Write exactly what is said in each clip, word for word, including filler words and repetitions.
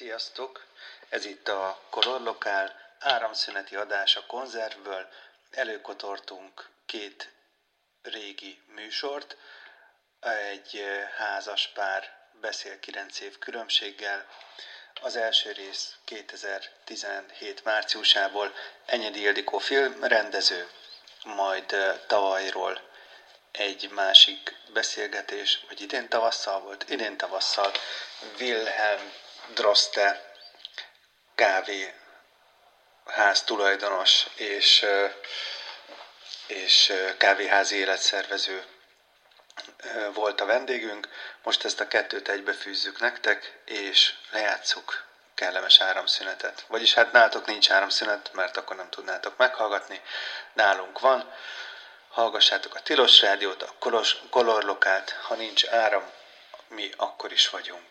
Sziasztok! Ez itt a Color Lokál áramszüneti adás a konzervből. Előkotortunk két régi műsort. Egy házas pár beszél kilenc év különbséggel. Az első rész kétezer-tizenhét márciusából Enyedi Ildikó filmrendező, majd tavalyról egy másik beszélgetés, vagy idén tavasszal volt, idén tavasszal Wilhelm Droste kávéház tulajdonos és, és kávéházi életszervező volt a vendégünk. Most ezt a kettőt egybefűzzük nektek, és lejátsszuk kellemes áramszünetet. Vagyis hát nálatok nincs áramszünet, mert akkor nem tudnátok meghallgatni. Nálunk van. Hallgassátok a Tilos Rádiót, a Color Lokált. Ha nincs áram, mi akkor is vagyunk.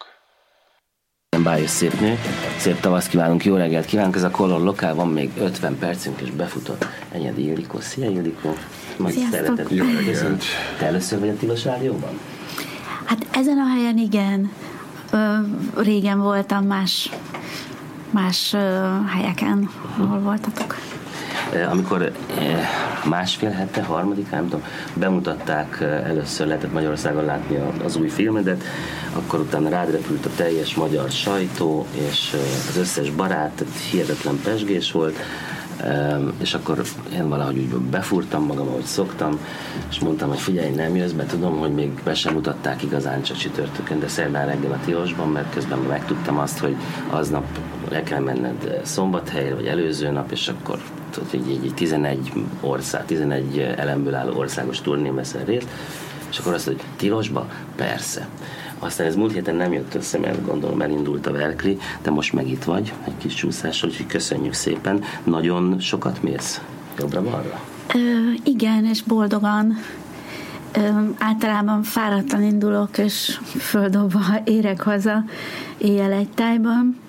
Bájos szép nő, szép tavasz kívánunk, jó reggelt kívánunk, ez a Color Lokál, van még ötven percünk, és befutott Enyedi Ildikó. Szia Ildikó! Sziasztok! Jó reggelt! Te először vagy a Tilos Rádióban? Hát ezen a helyen igen, Ö, régen voltam más, más ö, helyeken, ahol voltatok. Amikor másfél hete, harmadik, nem tudom, bemutatták, először lehetett Magyarországon látni az új filmedet, akkor utána rád repült a teljes magyar sajtó, és az összes barát, hihetetlen pesgés volt, és akkor én valahogy úgy befúrtam magam, ahogy szoktam, és mondtam, hogy figyelj, nem jössz be, tudom, hogy még be sem mutatták igazán csak csütörtökön, de szerdán reggel a Tilosban, mert közben megtudtam azt, hogy aznap le kell menned Szombathelyre, vagy előző nap, és akkor tudod, így, így tizenegy ország, tizenegy elemből álló országos turnén veszel részt, és akkor azt mondja, hogy Tilosba? Persze. Aztán ez múlt héten nem jött össze, mert gondolom elindult a Verkli, de most meg itt vagy, egy kis csúszással, úgyhogy köszönjük szépen. Nagyon sokat mész jobbra-balra? Ö, igen, és boldogan. Ö, általában fáradtan indulok, és földobva érek haza éjjel egy tájban.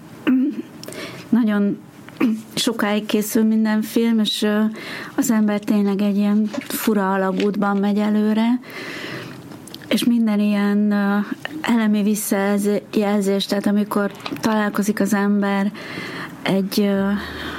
Nagyon sokáig készül minden film, és ö, az ember tényleg egy ilyen fura alagútban megy előre, és minden ilyen uh, elemi visszajelzés, tehát amikor találkozik az ember egy uh,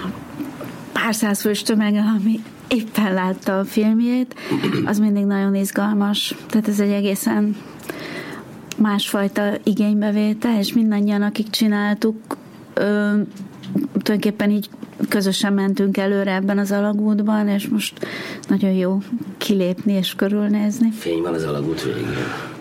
pár százfős tömeggel, ami éppen látta a filmjét, az mindig nagyon izgalmas. Tehát ez egy egészen másfajta igénybevétel, és mindannyian, akik csináltuk, uh, tulajdonképpen így közösen mentünk előre ebben az alagútban, és most nagyon jó kilépni és körülnézni. Fény van az alagút végén.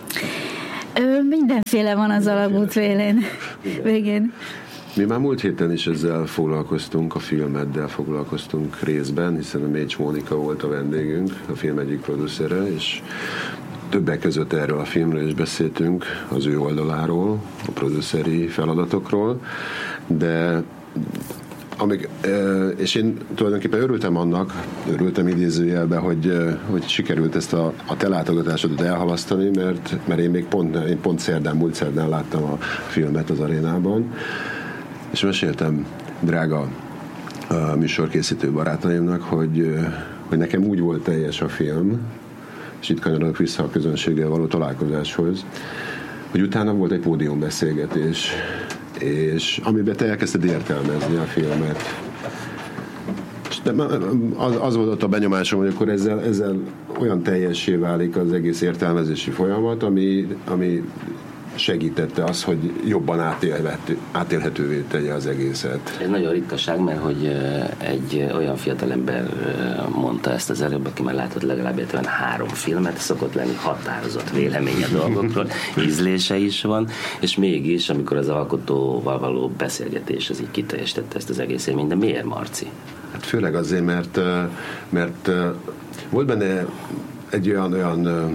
Ö, mindenféle van az alagút végén. végén. Mi már múlt héten is ezzel foglalkoztunk, a filmeddel foglalkoztunk részben, hiszen a Mécs Mónika volt a vendégünk, a film egyik producere, és többek között erről a filmről is beszéltünk, az ő oldaláról, a produceri feladatokról, de Amíg, és én tulajdonképpen örültem annak, örültem idézőjelben, hogy, hogy sikerült ezt a, a te látogatásodat elhalasztani, mert, mert én még pont, én pont szerdán, múlt szerdán láttam a filmet az arénában, és meséltem drága a műsorkészítő barátaimnak, hogy, hogy nekem úgy volt teljes a film, és itt kanyarodok vissza a közönséggel való találkozáshoz, hogy utána volt egy pódiumbeszélgetés, és amiben te elkezdted értelmezni a filmet. És az, az volt ott a benyomásom, hogy akkor ezzel, ezzel olyan teljessé válik az egész értelmezési folyamat, ami, ami segítette az, hogy jobban átélhető, átélhetővé tegye az egészet. Ez nagyon ritkaság, mert hogy egy olyan fiatalember mondta ezt az előbb, aki már látott legalább értően három filmet, szokott lenni határozott véleménye dolgokról, ízlése is van, és mégis, amikor az alkotóval való beszélgetés az így kiteljesítette ezt az egész élményt, de miért, Marci? Hát főleg azért, mert, mert volt benne egy olyan, olyan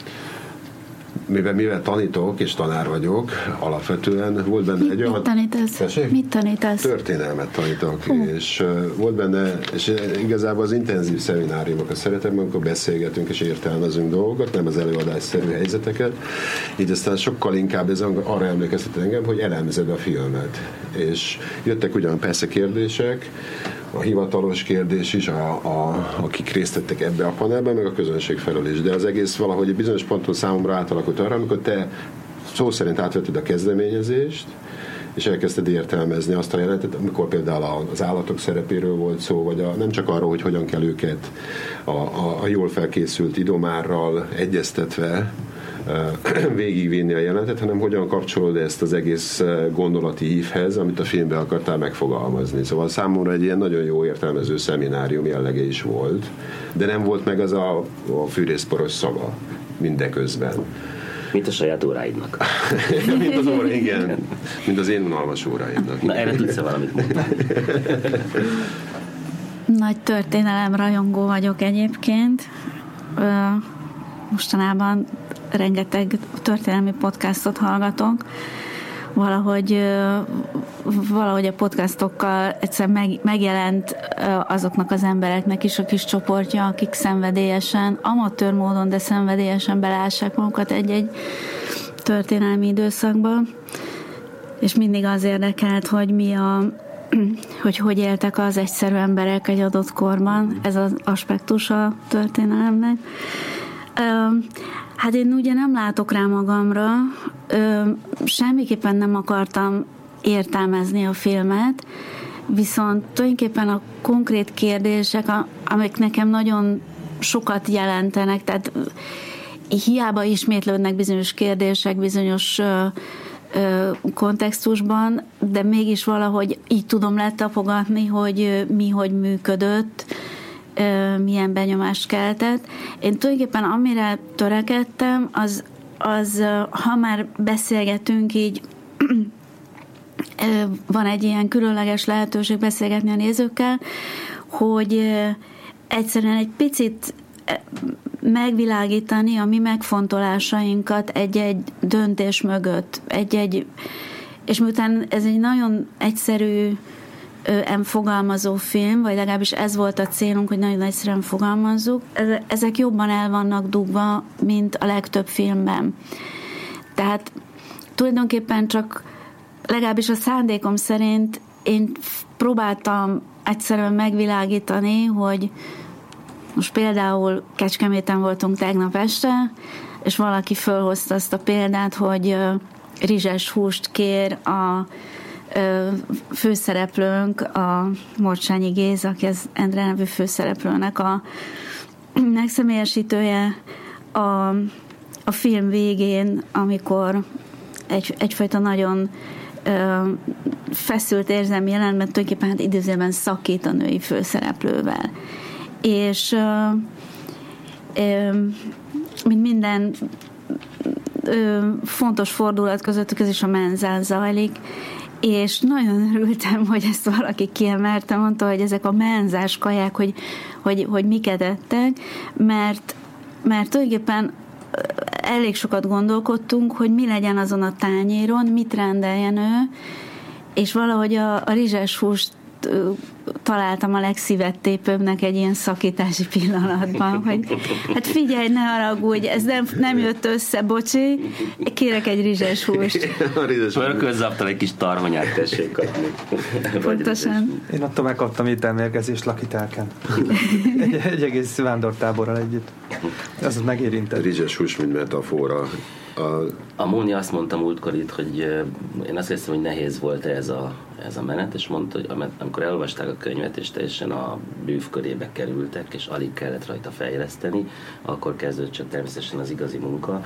mivel, mivel tanítok és tanár vagyok, alapvetően volt benne mit, egy olyan... Mit tanítasz? Mit tanítasz? Történelmet tanítok, Hú. és uh, volt benne, és igazából az intenzív szemináriumokat szeretem, amikor beszélgetünk és értelmezünk dolgokat, nem az előadásszerű helyzeteket, így aztán sokkal inkább ez arra emlékeztet engem, hogy elemzed a filmet, és jöttek ugyan persze kérdések, a hivatalos kérdés is, a, a, akik részt vettek ebbe a panelben, meg a közönség felől is. De az egész valahogy egy bizonyos ponton számomra átalakult arra, amikor te szó szerint átvetted a kezdeményezést, és elkezdted értelmezni azt a jelenetet, amikor például az állatok szerepéről volt szó, vagy a, nem csak arról, hogy hogyan kell őket a, a, a jól felkészült idomárral egyeztetve végigvinni a jelenetet, hanem hogyan kapcsolod ezt az egész gondolati ívhez, amit a filmben akartál megfogalmazni. Szóval számomra egy ilyen nagyon jó értelmező szeminárium jellege is volt, de nem volt meg az a, a fűrészporos szaga mindeközben. Mint a saját óráidnak. Mint az óra, igen. Mint az én unalmas óráidnak. Na, erre tudsz-e valamit mondani? Nagy történelem rajongó vagyok egyébként. Mostanában rengeteg történelmi podcastot hallgatok. Valahogy, valahogy a podcastokkal egyszer meg, megjelent azoknak az embereknek is a kis csoportja, akik szenvedélyesen, amatőr módon, de szenvedélyesen belássák magukat egy-egy történelmi időszakba. És mindig az érdekelt, hogy mi a hogy hogy éltek az egyszerű emberek egy adott korban. Ez az aspektus a történelemnek. Hát én ugye nem látok rá magamra, semmiképpen nem akartam értelmezni a filmet, viszont tulajdonképpen a konkrét kérdések, amik nekem nagyon sokat jelentenek, tehát hiába ismétlődnek bizonyos kérdések, bizonyos kontextusban, de mégis valahogy így tudom letapogatni, hogy mi hogy működött, milyen benyomást keltett. Én tulajdonképpen amire törekedtem, az, az ha már beszélgetünk így, van egy ilyen különleges lehetőség beszélgetni a nézőkkel, hogy egyszerűen egy picit megvilágítani a mi megfontolásainkat egy-egy döntés mögött. Egy-egy, és miután ez egy nagyon egyszerű fogalmazó film, vagy legalábbis ez volt a célunk, hogy nagyon egyszerűen fogalmazzuk, ezek jobban el vannak dugva, mint a legtöbb filmben. Tehát tulajdonképpen csak legalábbis a szándékom szerint én próbáltam egyszerűen megvilágítani, hogy most például Kecskeméten voltunk tegnap este, és valaki fölhozta azt a példát, hogy rizses húst kér a főszereplőnk, a Morcsányi Géza, aki az Endre nevű főszereplőnek a megszemélyesítője a, a film végén, amikor egy, egyfajta nagyon ö, feszült érzelmi jelenetben tulajdonképpen hát időzőben szakít a női főszereplővel. És ö, ö, mint minden ö, fontos fordulat közöttük, ez is a menzán zajlik, és nagyon örültem, hogy ezt valaki kiemelte, mondta, hogy ezek a menzás kaják, hogy, hogy, hogy miket ettek, mert, mert tulajdonképpen elég sokat gondolkodtunk, hogy mi legyen azon a tányéron, mit rendeljen ő, és valahogy a, a rizses húst találtam a legszívettépőbbnek egy ilyen szakítási pillanatban, hogy hát figyelj, ne haragudj, ez nem, nem jött össze, bocsi, kérek egy rizses húst. Pörközzaptal egy kis tarhonyát tessék kapni. Pontosan. Én attól megkaptam ételmérgezést Lakitelken. Egy, egy egész vándortáborral együtt. Ez megérintett. Rizses hús, mint metafora. A, a Móni azt mondta múltkor itt, hogy én azt hiszem, hogy nehéz volt ez a, ez a menet, és mondta, hogy amikor elolvasták a könyvet, és teljesen a bűv körébe kerültek, és alig kellett rajta fejleszteni, akkor kezdődött csak természetesen az igazi munka.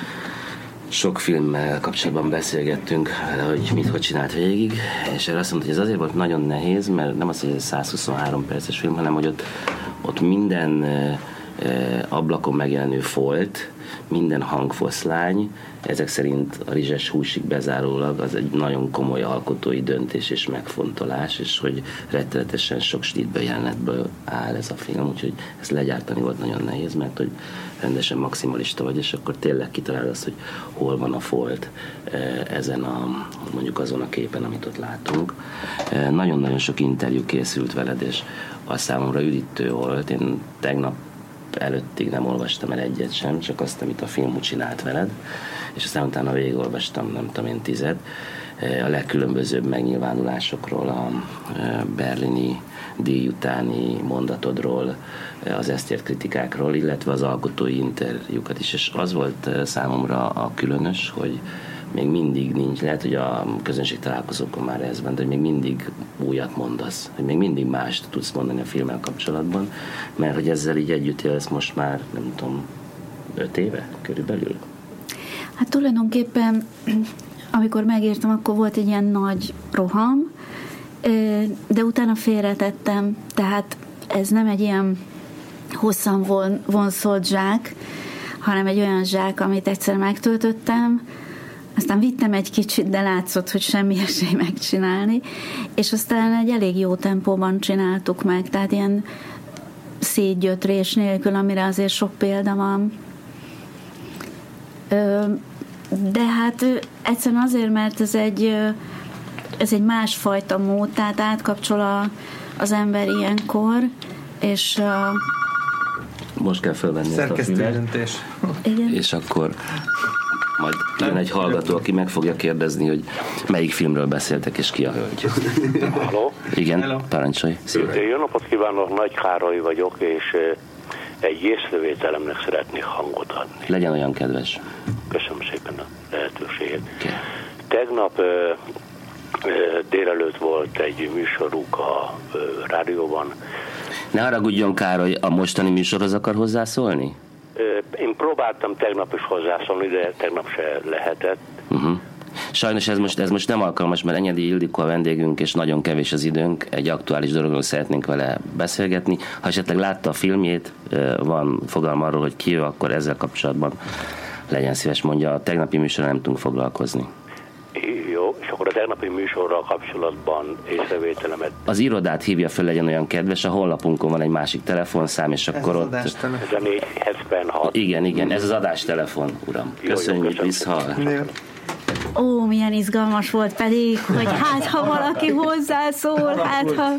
Sok filmmel kapcsolatban beszélgettünk, hogy mit, hogy csinált végig, és erre azt mondta, hogy ez azért volt nagyon nehéz, mert nem az, hogy ez száz huszonhárom perces film, hanem hogy ott, ott minden ablakon megjelenő folt, minden hangfoszlány, ezek szerint a rizses húsig bezárólag az egy nagyon komoly alkotói döntés és megfontolás, és hogy rettenetesen sok stílből, jelenetből áll ez a film, úgyhogy ezt legyártani volt nagyon nehéz, mert hogy rendesen maximalista vagy, és akkor tényleg kitalálod azt, hogy hol van a folt ezen a, mondjuk azon a képen, amit ott látunk. Nagyon-nagyon sok interjú készült veled, és az számomra üdítő volt. Én tegnap előttig nem olvastam el egyet sem, csak azt, amit a film úgy csinált veled, és aztán utána végigolvastam, nem tudom én, tized, a legkülönbözőbb megnyilvánulásokról, a berlini díj utáni mondatodról, az ezt ért kritikákról, illetve az alkotói interjúkat is, és az volt számomra a különös, hogy, még mindig nincs, lehet, hogy a közönség találkozókon már ez van, de hogy még mindig újat mondasz, hogy még mindig mást tudsz mondani a filmmel kapcsolatban, mert hogy ezzel így együtt élsz most már, nem tudom, öt éve körülbelül? Hát tulajdonképpen, amikor megírtam, akkor volt egy ilyen nagy roham, de utána félretettem, tehát ez nem egy ilyen hosszan von, vonszolt zsák, hanem egy olyan zsák, amit egyszer megtöltöttem, aztán vittem egy kicsit, de látszott, hogy semmi esély megcsinálni, és aztán egy elég jó tempóban csináltuk meg, tehát ilyen szétgyötrés nélkül, amire azért sok példa van. De hát egyszerűen azért, mert ez egy, ez egy másfajta mód, tehát átkapcsol a, az ember ilyenkor, és most kell felvenni ezt a fület, és akkor majd jön egy hallgató, aki meg fogja kérdezni, hogy melyik filmről beszéltek, és ki a hölgy. Halló? Igen, Hello. Parancsolj. Jó napot kívánok, Nagy Károly vagyok, és egy észrevételemnek szeretnék hangot adni. Legyen olyan kedves. Köszönöm szépen a lehetőséget. Okay. Tegnap ö, ö, délelőtt volt egy műsoruk a ö, rádióban. Ne haragudjon, Károly, a mostani műsorhoz akar hozzászólni? Én próbáltam tegnap is hozzászólni, de tegnap se lehetett. Uh-huh. Sajnos ez most, ez most nem alkalmas, mert Enyedi Ildikó a vendégünk, és nagyon kevés az időnk, egy aktuális dologról szeretnénk vele beszélgetni. Ha esetleg látta a filmjét, van fogalma arról, hogy ki ő, akkor ezzel kapcsolatban legyen szíves, mondja, a tegnapi műsorral nem tudunk foglalkozni. Jó, és akkor a tegnapi műsorral kapcsolatban észrevételemet... Az irodát hívja föl, legyen olyan kedves, a honlapunkon van egy másik telefonszám, és akkor ez ott... Ez a négy hetvenhat. Igen, igen, ez az adástelefon, uram. Köszönjük, visszahall. Ó, milyen izgalmas volt pedig, hogy hát ha valaki hozzászól, hát ha...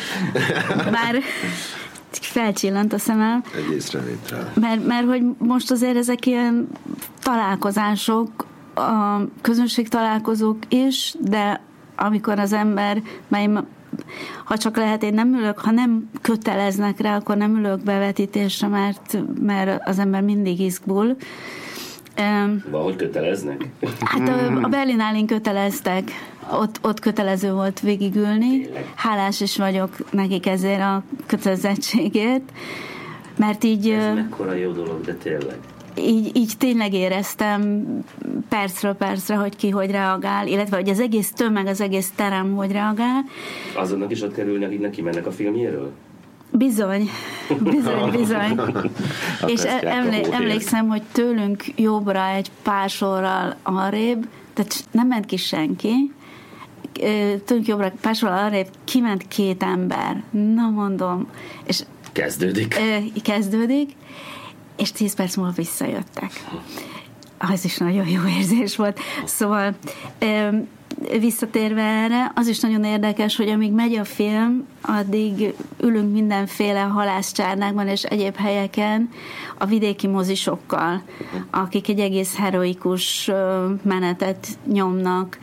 Már felcsillant a szemem. Egy észrevétel. Mert, mert hogy most azért ezek ilyen találkozások, a közönség találkozók is, de amikor az ember, mely, ha csak lehet, én nem ülök, ha nem köteleznek rá, akkor nem ülök bevetítésre, mert, mert az ember mindig izgul. Valahogy köteleznek? Hát a, a Berlinálén köteleztek. Ott, ott kötelező volt végigülni. Hálás is vagyok nekik ezért a kötelezettségért. Mert így... Ez mekkora jó dolog, de tényleg. Így, így tényleg éreztem percről percre, hogy ki hogy reagál, illetve hogy az egész tömeg, az egész terem hogy reagál. Azonnak is ott kerülnek, akik neki mennek a filmjéről? Bizony, bizony, bizony. És emlé- emlékszem, hogy tőlünk jobbra egy pár sorral arrébb, tehát nem ment ki senki, tőlünk jobbra pár sorral arrébb kiment két ember. Na mondom. És kezdődik. Kezdődik. És tíz perc múlva visszajöttek. Az is nagyon jó érzés volt. Szóval visszatérve erre, az is nagyon érdekes, hogy amíg megy a film, addig ülünk mindenféle halászcsárnákban és egyéb helyeken a vidéki mozisokkal, akik egy egész heroikus menetet nyomnak.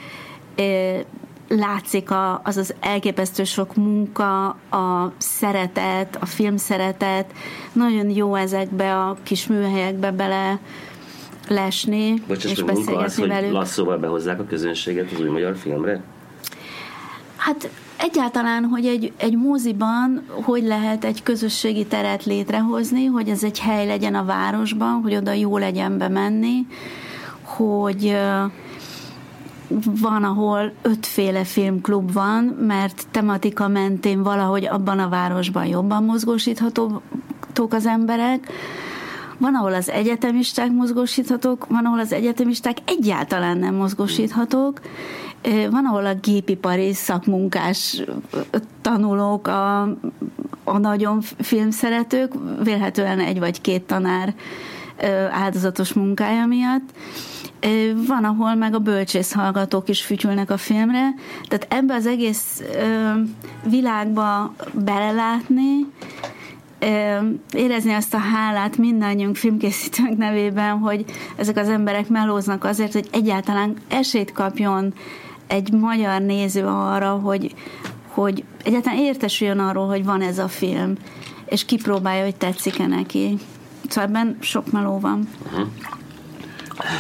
Látszik a, az az elképesztő sok munka, a szeretet, a filmszeretet. Nagyon jó ezekbe a kis műhelyekbe bele lesni, Bocs, és beszélgetni az, velük. Hogy lasszóval behozzák a közönséget az új magyar filmre? Hát egyáltalán, hogy egy, egy moziban hogy lehet egy közösségi teret létrehozni, hogy ez egy hely legyen a városban, hogy oda jó legyen bemenni, hogy van, ahol ötféle filmklub van, mert tematika mentén valahogy abban a városban jobban mozgósíthatók az emberek. Van, ahol az egyetemisták mozgósíthatók, van, ahol az egyetemisták egyáltalán nem mozgósíthatók, van, ahol a gépipari szakmunkás tanulók, a, a nagyon filmszeretők, vélhetően egy vagy két tanár áldozatos munkája miatt. Van, ahol meg a bölcsész hallgatók is fütyülnek a filmre. Tehát ebbe az egész világba belelátni, érezni azt a hálát mindannyiunk filmkészítőnk nevében, hogy ezek az emberek melóznak azért, hogy egyáltalán esélyt kapjon egy magyar néző arra, hogy, hogy egyáltalán értesüljön arról, hogy van ez a film, és kipróbálja, hogy tetszik-e neki. Szóval ebben sok meló van.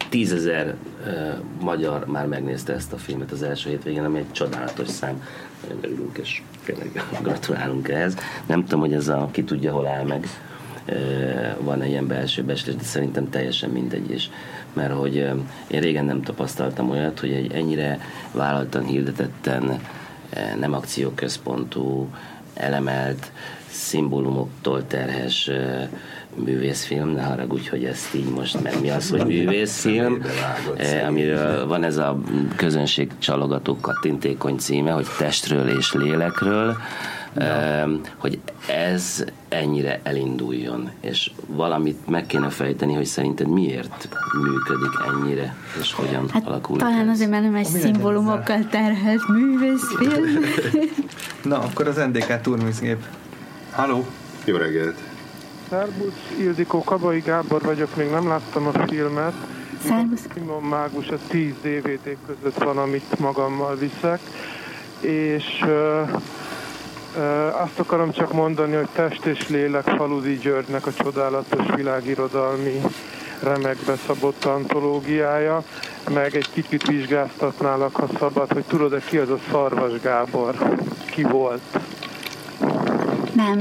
tízezer uh, magyar már megnézte ezt a filmet az első hétvégén, ami egy csodálatos szám. Nagyon örülünk, és tényleg gratulálunk ehhez. Nem tudom, hogy ez a ki tudja, hol áll meg. Uh, van-e ilyen belső becslés, de szerintem teljesen mindegy is. Mert hogy uh, én régen nem tapasztaltam olyat, hogy egy ennyire vállaltan, hirdetetten, uh, nem akcióközpontú, elemelt, szimbólumoktól terhes uh, művészfilm, ne haragudj, hogy ezt így most, mert mi az, hogy művészfilm, uh, amiről van ez a közönség csalogató kattintékony címe, hogy testről és lélekről, uh, hogy ez ennyire elinduljon, és valamit meg kéne fejteni, hogy szerinted miért működik ennyire, és hogyan hát alakul. Talán azért, mert nem egy szimbólumokkal terhelt művészfilm. Na, akkor az en dé ká turmixgép. Halló! Jó reggelt! Szerbusz, Ildikó, Kabai Gábor vagyok, még nem láttam a filmet. Szerbusz! Simon Mágus a tíz dé vé dé között van, amit magammal viszek. És uh, uh, azt akarom csak mondani, hogy Test és Lélek Faludi Györgynek a csodálatos világirodalmi remekbe szabott antológiája, meg egy kicsit vizsgáztatnálak, ha szabad, hogy tudod-e ki az a Szarvas Gábor? Ki volt? Nem.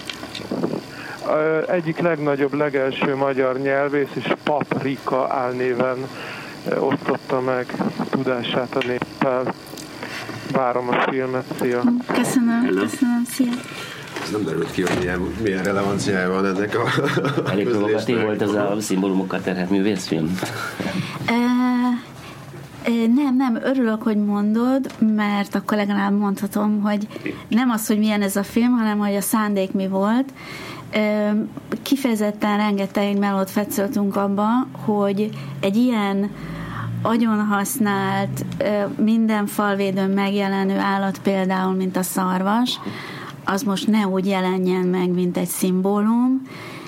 Egyik legnagyobb, legelső magyar nyelvész, és Paprika álnéven osztotta meg tudását a néppel. Várom a filmet, szia! Köszönöm, Hello. köszönöm, szia! Ez nem derült ki, hogy milyen, milyen relevanciája van ennek a elég provokatív volt ez a szimbólumokkal terhelt művészfilm? Nem, nem, örülök, hogy mondod, mert akkor legalább mondhatom, hogy nem az, hogy milyen ez a film, hanem hogy a szándék mi volt. Kifejezetten rengeteg melót fetszöltünk abba, hogy egy ilyen agyon használt, minden falvédőn megjelenő állat például, mint a szarvas, az most ne úgy jelenjen meg, mint egy szimbólum.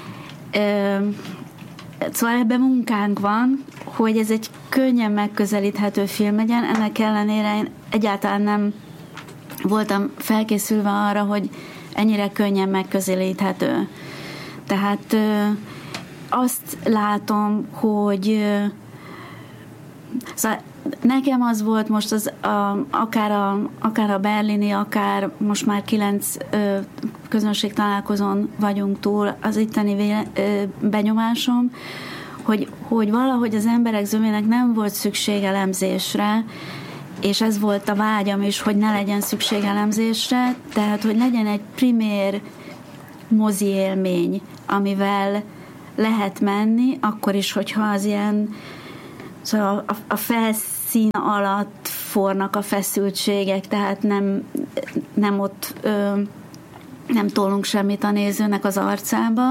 Szóval ebben munkánk van, hogy ez egy könnyen megközelíthető film legyen, ennek ellenére én egyáltalán nem voltam felkészülve arra, hogy ennyire könnyen megközelíthető. Tehát ö, azt látom, hogy ö, szóval nekem az volt most az, a, akár, a, akár a berlini, akár most már kilenc ö, közönség találkozón vagyunk túl, az itteni véle, ö, benyomásom, hogy, hogy valahogy az emberek zömének nem volt szükség elemzésre, és ez volt a vágyam is, hogy ne legyen szükség elemzésre, tehát hogy legyen egy primér mozi élmény, amivel lehet menni, akkor is, hogyha az ilyen szóval a, a felszín alatt fornak a feszültségek, tehát nem, nem ott ö, nem tolunk semmit a nézőnek az arcába,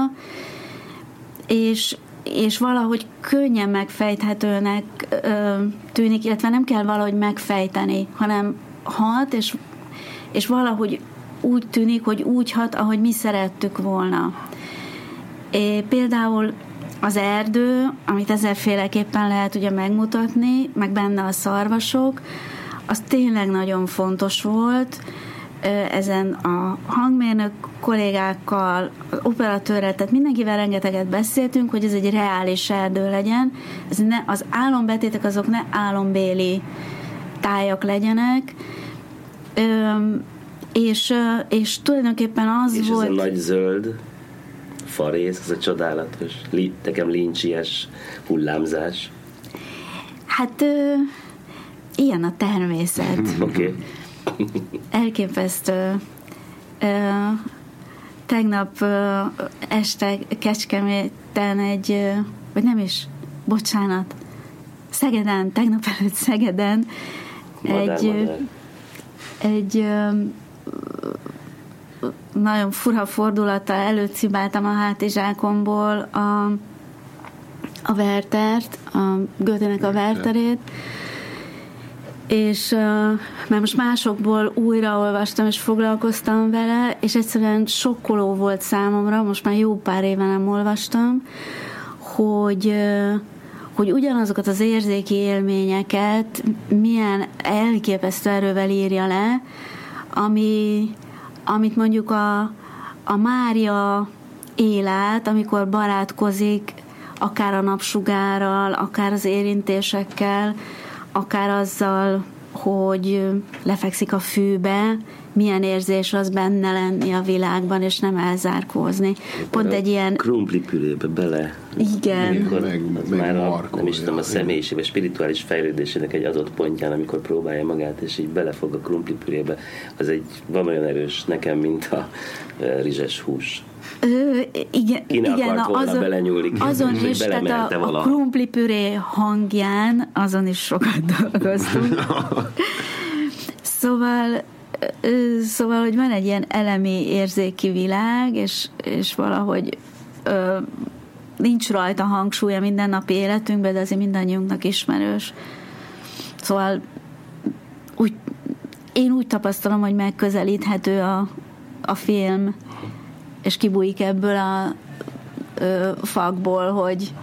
és és valahogy könnyen megfejthetőnek ö, tűnik, illetve nem kell valahogy megfejteni, hanem hat, és, és valahogy úgy tűnik, hogy úgy hat, ahogy mi szerettük volna. É, például az erdő, amit ezerféleképpen lehet ugye megmutatni, meg benne a szarvasok, az tényleg nagyon fontos volt. Ezen a hangmérnök kollégákkal, az operatőrrel, tehát mindenkivel rengeteget beszéltünk, hogy ez egy reális erdő legyen, ez ne, az álombetétek azok ne álombéli tájak legyenek, Ö, és, és tulajdonképpen az és volt... És ez a nagy zöld farész, ez a csodálatos, nekem lincsies hullámzás. Hát ö, ilyen a természet. Oké. Okay. Elképesztő. Tegnap este Kecskeméten egy, vagy nem is, bocsánat, Szegeden, tegnap előtt Szegeden Madár, egy, madár. egy nagyon fura fordulattal előcibáltam a hátizsákomból a, a Werthert, a Goethe-nek a Wertherét, és mert most másokból újraolvastam és foglalkoztam vele, és egyszerűen sokkoló volt számomra, most már jó pár éve nem olvastam, hogy, hogy ugyanazokat az érzéki élményeket milyen elképesztő erővel írja le, ami, amit mondjuk a, a Mária él át, amikor barátkozik akár a napsugárral, akár az érintésekkel, akár azzal, hogy lefekszik a fűbe, milyen érzés az benne lenni a világban, és nem elzárkózni. Pont egy ilyen... krumplipürébe bele. Igen. Amikor meg, meg már a, markol, nem is tudom, a személyiség, vagy spirituális fejlődésének egy adott pontján, amikor próbálja magát, és így belefog a krumplipürébe, az egy van olyan erős nekem, mint a e, rizses hús. Ö, igen, Ki ne igen, akart volna azon, belenyúlni, azon is, tehát a, a krumplipüré hangján, azon is sokat dolgoztunk. Szóval Szóval, hogy van egy ilyen elemi érzéki világ, és, és valahogy ö, nincs rajta hangsúlya mindennapi életünkben, de azért mindannyiunknak ismerős. Szóval úgy, én úgy tapasztalom, hogy megközelíthető a, a film, és kibújik ebből a ö, fakból, hogy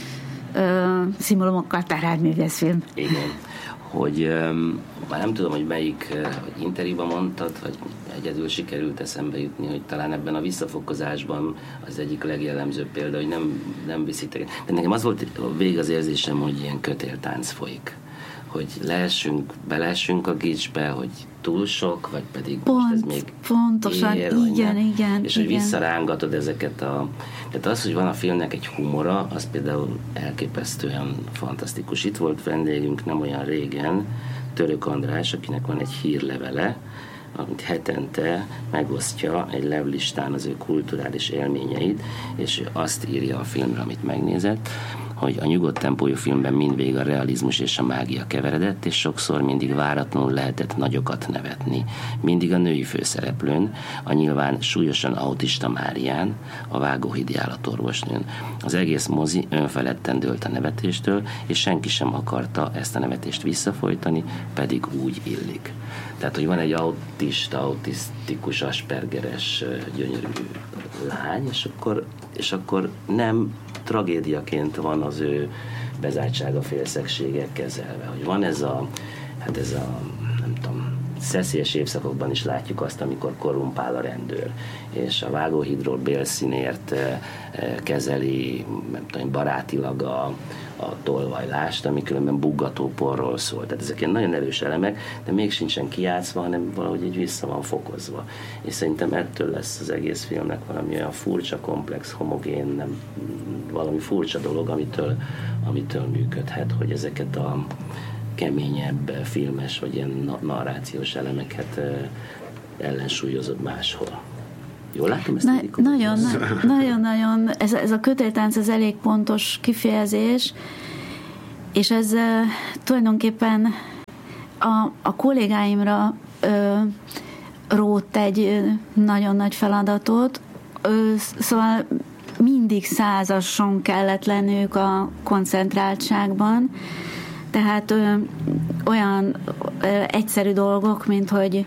ö, szimbólumokkal terhelt művészfilm. Igen. Hogy um, már nem tudom, hogy melyik uh, hogy interjúban mondtad, vagy egyedül sikerült eszembe jutni, hogy talán ebben a visszafokozásban az egyik legjellemzőbb példa, hogy nem, nem viszitek. De nekem az volt végig az érzésem, hogy ilyen kötéltánc folyik. Hogy leessünk, beleessünk a gicsbe, hogy túl sok, vagy pedig Pont, most ez még pontosan, ér, igen, igen. És igen. hogy visszarángatod ezeket a... Tehát az, hogy van a filmnek egy humora, az például elképesztően fantasztikus. Itt volt vendégünk nem olyan régen, Török András, akinek van egy hírlevele, amit hetente megosztja egy levlistán az ő kulturális élményeit, és ő azt írja a filmre, amit megnézett, hogy a nyugodt tempójú filmben mindvégig a realizmus és a mágia keveredett, és sokszor mindig váratlanul lehetett nagyokat nevetni. Mindig a női főszereplőn, a nyilván súlyosan autista Márián, a vágóhídi állatorvosnőn. Az egész mozi önfeledten dőlt a nevetéstől, és senki sem akarta ezt a nevetést visszafolytani, pedig úgy illik. Tehát, hogy van egy autista, autisztikus, aspergeres, gyönyörű lány, és akkor, és akkor nem tragédiaként van az ő bezártsága, félszegsége kezelve. Hogy van ez a, hát ez a, nem tudom, szeszélyes évszakokban is látjuk azt, amikor korrumpál a rendőr, és a vágóhídról bélszínért kezeli, nem tudom, barátilag a, a tolvajlást, ami különben buggató porról szól. Tehát ezek ilyen nagyon erős elemek, de még sincsen kijátszva, hanem valahogy így vissza van fokozva. És szerintem ettől lesz az egész filmnek valami olyan furcsa, komplex, homogén, nem, valami furcsa dolog, amitől, amitől működhet, hogy ezeket a keményebb, filmes, vagy ilyen narrációs elemeket ellensúlyozod máshol. Jól látom ezt? Na, nagyon, na, nagyon, nagyon, ez, ez a kötéltánc az elég pontos kifejezés, és ez uh, tulajdonképpen a, a kollégáimra uh, rótt egy uh, nagyon nagy feladatot, uh, szóval mindig százason kellett lennünk a koncentráltságban, tehát ö, olyan ö, egyszerű dolgok, mint hogy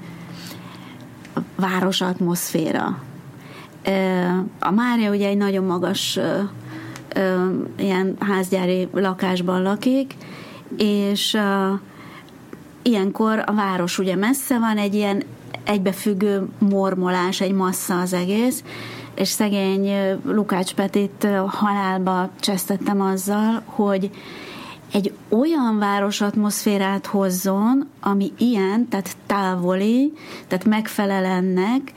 város atmoszféra. Ö, a Mária ugye egy nagyon magas ö, ö, ilyen házgyári lakásban lakik, és ö, ilyenkor a város ugye messze van, egy ilyen egybefüggő mormolás, egy massza az egész, és szegény Lukács Petit halálba csesztettem azzal, hogy egy olyan városatmoszférát hozzon, ami ilyen, tehát távoli, tehát megfelel ennek,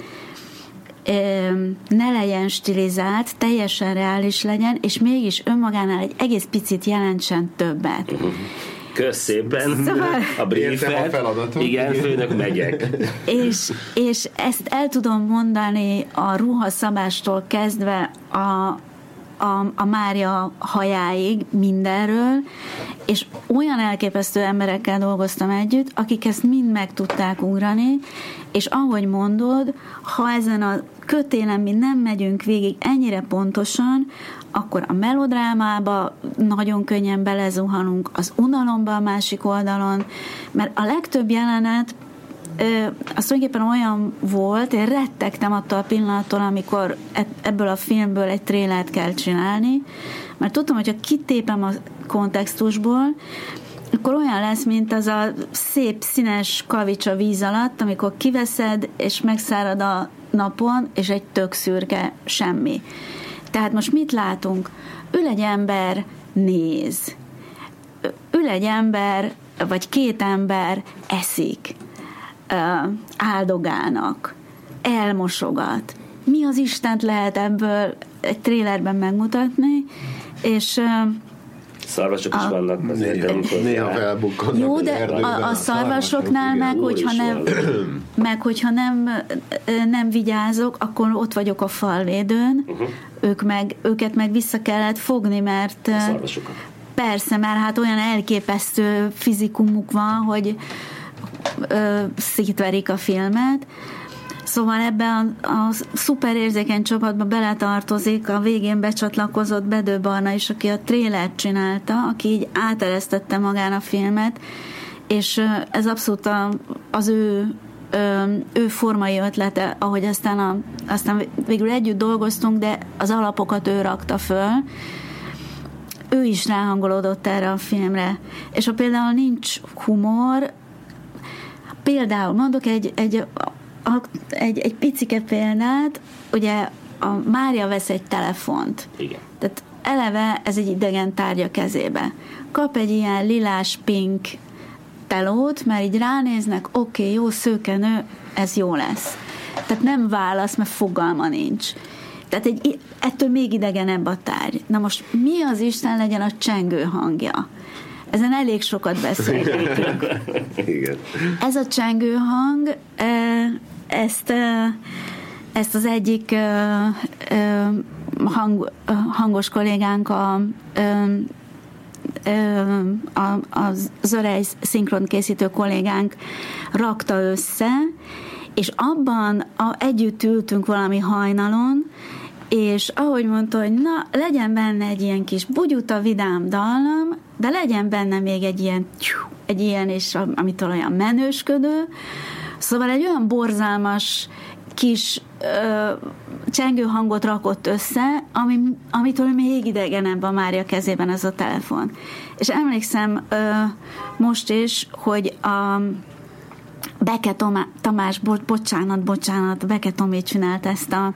ne legyen stilizált, teljesen reális legyen, és mégis önmagánál egy egész picit jelentsen többet. Kösz szépen szóval, a briefet. A igen, főnök, megyek. És, és ezt el tudom mondani a ruhaszabástól kezdve a, a, a Mária hajáig mindenről, és olyan elképesztő emberekkel dolgoztam együtt, akik ezt mind meg tudták ugrani, és ahogy mondod, ha ezen a kötélen mi nem megyünk végig ennyire pontosan, akkor a melodrámába nagyon könnyen belezuhanunk, az unalomba a másik oldalon, mert a legtöbb jelenet ö, az tulajdonképpen olyan volt, én rettegtem attól a pillanattól, amikor ebből a filmből egy trélert kell csinálni, mert tudtam, hogyha kitépem a kontextusból, akkor olyan lesz, mint az a szép színes kavics a víz alatt, amikor kiveszed, és megszárad a napon, és egy tök szürke semmi. Tehát most mit látunk? Ül egy ember, néz. Ül egy ember, vagy két ember eszik, áldogálnak, elmosogat. Mi az Istent lehet ebből egy trélerben megmutatni, és szarvasok is vannak. Néha, néha felbukkannak. Jó, de a, a szarvasoknál meg, hogyha nem, meg hogyha nem, nem vigyázok, akkor ott vagyok a falvédőn, uh-huh. ők meg, őket meg vissza kellett fogni, mert persze, mert hát olyan elképesztő fizikumuk van, hogy ö, szétverik a filmet. Szóval ebben a, a szuperérzékeny csapatba beletartozik a végén becsatlakozott Bedő Barna is, aki a trélert csinálta, aki így áteresztette magán a filmet, és ez abszolút a, az ő, ő formai ötlete, ahogy aztán, a, aztán végül együtt dolgoztunk, de az alapokat ő rakta föl. Ő is ráhangolódott erre a filmre. És ha például nincs humor, például mondok egy, egy A, egy, egy picike példát, ugye a Mária vesz egy telefont. Igen. Tehát eleve ez egy idegen tárgya kezébe. Kap egy ilyen lilás-pink telót, mert így ránéznek, oké, okay, jó szőkenő, ez jó lesz. Tehát nem válasz, mert fogalma nincs. Tehát egy, ettől még idegenebb a tárgy. Na most mi az Isten legyen a csengő hangja? Ezen elég sokat beszélgetünk. Igen. Ez a csengő hang, ezt, ezt az egyik hang, hangos kollégánk a, a, az Örej szinkronkészítő kollégánk rakta össze, és abban a, együtt ültünk valami hajnalon, és ahogy mondta, hogy na, legyen benne egy ilyen kis bugyuta, vidám dallam, de legyen benne még egy ilyen, egy ilyen, és amitől olyan menősködő. Szóval egy olyan borzalmas kis ö, csengő hangot rakott össze, ami, amitől még idegenebb a Mária kezében ez a telefon. És emlékszem ö, most is, hogy a Beke Tomá, Tamás, bo, bocsánat, bocsánat, Beke Tomé csinált ezt a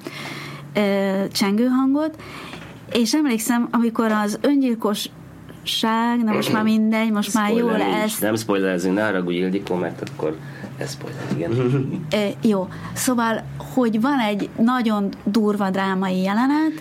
ö, csengő hangot, és emlékszem, amikor az öngyilkos na most már mindegy, most spoiler már jól lesz. Nem spoilerezünk, ne haragudj, Ildikó, mert akkor ez spoiler, igen. e, jó, szóval, hogy van egy nagyon durva drámai jelenet,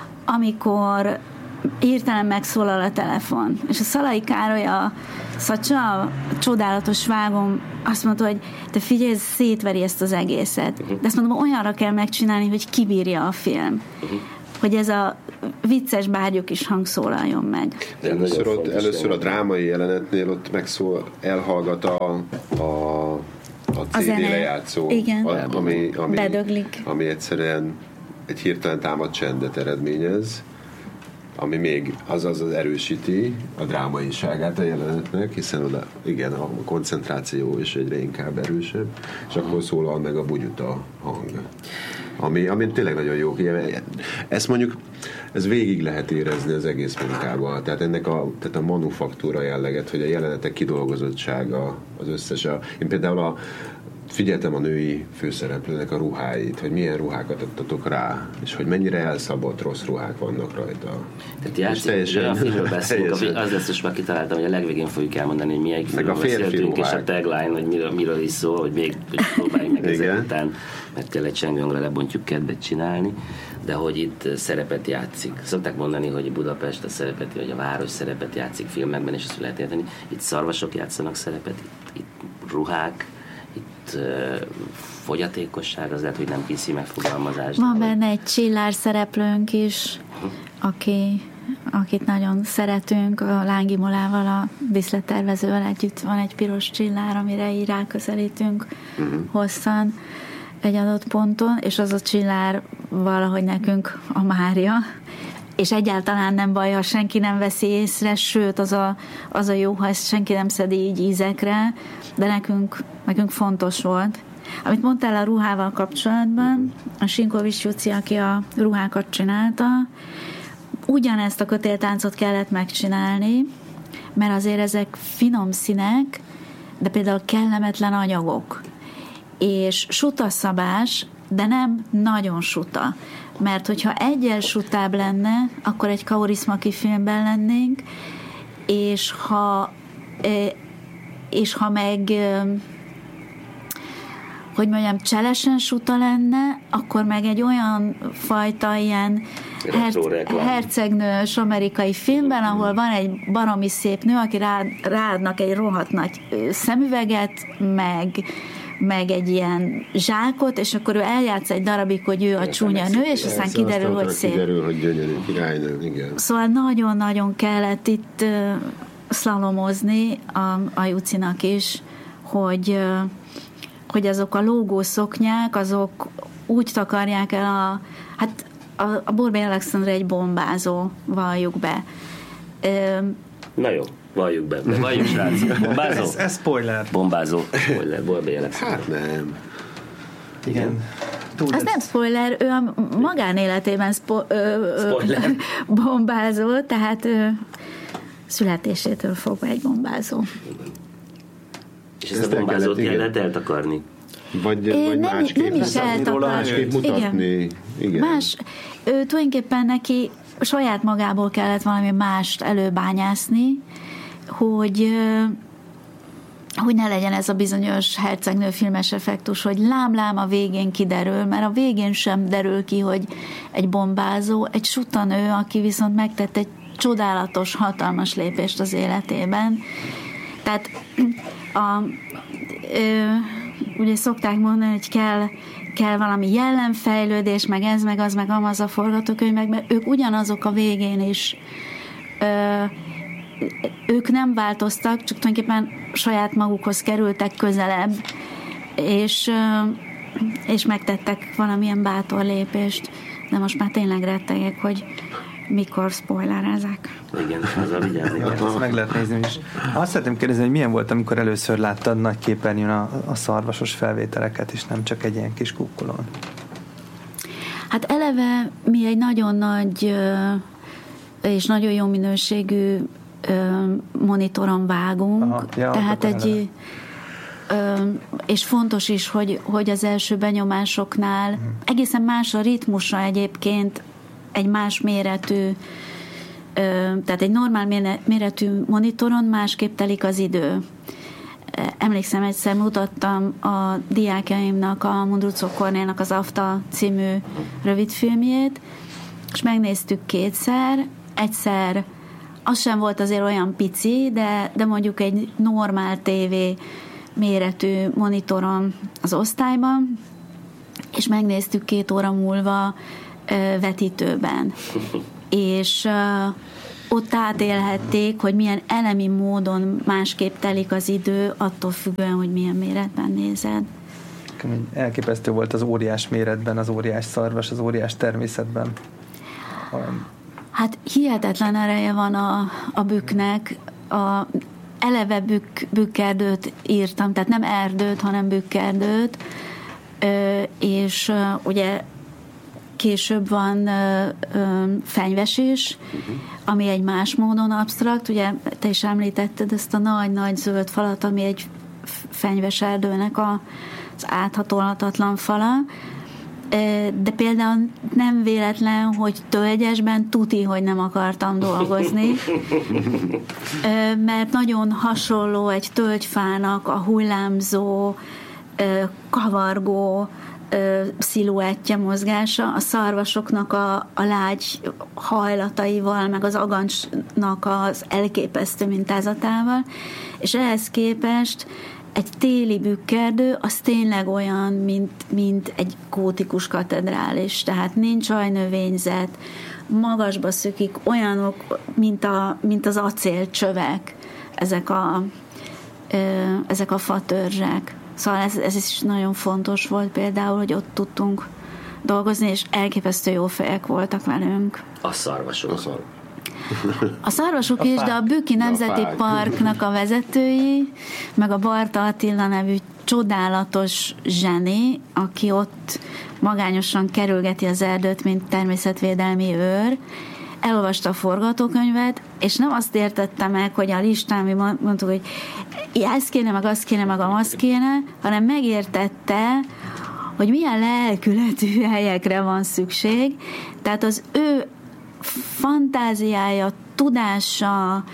amikor hirtelen megszólal a telefon, és a Szalai Károly, a Szacsa, a csodálatos vágom, azt mondta, hogy te figyelj, ez szétveri ezt az egészet. Uh-huh. De ezt mondom, olyanra kell megcsinálni, hogy kibírja a film. Uh-huh. Hogy ez a vicces bárgyuk is hangszólaljon meg. De először, ott, először a drámai jelenetnél ott megszól, elhallgat a, a, a cé dé lejátszó, igen. A, ami, ami, bedöglik. Ami egyszerűen egy hirtelen támadt csendet eredményez, ami még azaz az erősíti a drámaiságát a jelenetnek, hiszen oda, igen, a koncentráció is egyre inkább erősebb, és akkor szólal meg a bugyuta hang. Ami, ami tényleg nagyon jó. Ezt mondjuk, ez végig lehet érezni az egész munkában. Tehát ennek a, tehát a manufaktúra jelleget, hogy a jelenetek kidolgozottsága az összes. A, én például a, figyeltem a női főszereplőnek a ruháit, hogy milyen ruhákat adtatok rá, és hogy mennyire elszabott rossz ruhák vannak rajta. Tehát játszik, teljesen, a filmről beszélünk, az lesz, most már kitaláltam, hogy a legvégén fogjuk elmondani, hogy milyen filmről beszéltünk, és a tagline, hogy miről, miről is szól, hogy még próbáljuk meg ezzel után, mert kell egy csengőhangra lebontjuk kedvet csinálni, de hogy itt szerepet játszik. Szokták mondani, hogy Budapest a szerepet, vagy a város szerepet játszik filmekben, és ezt lehet érteni. Itt szarvasok játszanak szerepet, itt, itt ruhák, itt uh, fogyatékosság, az lehet, hogy nem kiszi megfogalmazás. Van benne egy csillár szereplőnk is, uh-huh. aki, akit nagyon szeretünk, a Lángi Molával, a díszlettervezővel együtt van egy piros csillár, amire így ráközelítünk uh-huh. hosszan egy adott ponton, és az a csillár valahogy nekünk a Mária, és egyáltalán nem baj, ha senki nem veszi észre, sőt, az a, az a jó, ha ezt senki nem szedi így ízekre, de nekünk, nekünk fontos volt. Amit mondtál a ruhával kapcsolatban, a Sinkovics Juci, aki a ruhákat csinálta, ugyanezt a kötéltáncot kellett megcsinálni, mert azért ezek finom színek, de például kellemetlen anyagok. És sutaszabás, de nem nagyon suta. mert hogyha egyensúlytább lenne, akkor egy Kaurismäki filmben lennénk, és ha és ha meg hogy mondjam, cselesen suta lenne, akkor meg egy olyan fajta ilyen her- hercegnős amerikai filmben, ahol van egy baromi szép nő, aki rá, ráadnak egy rohadt nagy szemüveget, meg, meg egy ilyen zsákot, és akkor ő eljátsz egy darabig, hogy ő a csúnya nő, és aztán kiderül, hogy szép. Kiderül, hogy gyönyörű királynő, igen. Szóval nagyon-nagyon kellett itt uh, szlalomozni a, a Jucinak is, hogy uh, hogy azok a lógó szoknyák, azok úgy takarják el a... Hát a, a Borbély Alexandra egy bombázó, valljuk be. Ö, Na jó, valljuk be. Valljuk, srácok. Bombázó? Ez, ez spoiler. Bombázó. Spoiler, Borbély Alexandra. Hát nem. Igen. Túl az ez... nem spoiler, ő a magánéletében spo- ö, spoiler. bombázó, tehát ö, születésétől fogva egy bombázó. És ezt, ezt a bombázót kellett, kellett eltakarni? Vagy, é, vagy nem, másképp, nem is eltakarni. Másképp mutatni. Igen. Igen. Más, ő, tulajdonképpen neki saját magából kellett valami mást előbányászni, hogy, hogy ne legyen ez a bizonyos hercegnő filmes effektus, hogy lám-lám a végén kiderül, mert a végén sem derül ki, hogy egy bombázó, egy sutanő, aki viszont megtett egy csodálatos, hatalmas lépést az életében. Tehát a, ö, ugye szokták mondani, hogy kell, kell valami jellemfejlődés, meg ez, meg az, meg amaz a forgatókönyv, meg ők ugyanazok a végén is. Ö, ők nem változtak, csak tulajdonképpen saját magukhoz kerültek közelebb, és, ö, és megtettek valamilyen bátor lépést. De most már tényleg rettegek, hogy mikor spoilerezek. Igen, azzal vigyázni kell. Ezt meg lehet nézni is. Azt szeretném kérdezni, hogy milyen volt, amikor először láttad nagy képernyőn a, a szarvasos felvételeket, és nem csak egy ilyen kis kukkolón? Hát eleve mi egy nagyon nagy és nagyon jó minőségű monitoron vágunk. Aha, ja, tehát egy és fontos is, hogy, hogy az első benyomásoknál hmm. egészen más a ritmusa egyébként egy más méretű, tehát egy normál méretű monitoron másképp telik az idő. Emlékszem, egyszer mutattam a diákjaimnak a Mundruczó Kornélnak az Afta című rövidfilmjét, és megnéztük kétszer, egyszer az sem volt azért olyan pici, de, de mondjuk egy normál tévé méretű monitoron az osztályban, és megnéztük két óra múlva vetítőben. És uh, ott átélhették, hogy milyen elemi módon másképp telik az idő, attól függően, hogy milyen méretben nézed. Elképesztő volt az óriás méretben, az óriás szarvas, az óriás természetben. Hát hihetetlen ereje van a, a bükknek. A, eleve bükk, bükkerdőt írtam, tehát nem erdőt, hanem bükkerdőt, ö, és ö, ugye később van ö, ö, fenyvesés, uh-huh. ami egy más módon absztrakt. Ugye te is említetted ezt a nagy-nagy zöld falat, ami egy fenyves erdőnek a, az áthatolhatatlan fala. De például nem véletlen, hogy tölgyesben tuti, hogy nem akartam dolgozni, mert nagyon hasonló egy tölgyfának a hullámzó, kavargó sziluettje, mozgása, a szarvasoknak a, a lágy hajlataival, meg az agancsnak az elképesztő mintázatával, és ehhez képest egy téli bükkerdő, az tényleg olyan, mint, mint egy gótikus katedrális, tehát nincs ajnövényzet, magasba szökik olyanok, mint, a, mint az acélcsövek, ezek a, ezek a fatörzsek. Szóval ez, ez is nagyon fontos volt például, hogy ott tudtunk dolgozni, és elképesztő jó fejek voltak velünk. A szarvasok. A szarvasok. A szarvasok a is, fák. De a Bükki Nemzeti a Parknak a vezetői, meg a Barta Attila nevű csodálatos zseni, aki ott magányosan kerülgeti az erdőt, mint természetvédelmi őr, elolvasta a forgatókönyvet, és nem azt értette meg, hogy a listán mi mondtuk, hogy ez kéne, meg azt kéne, meg azt kéne, hanem megértette, hogy milyen lelkületű helyekre van szükség, tehát az ő fantáziája, tudása,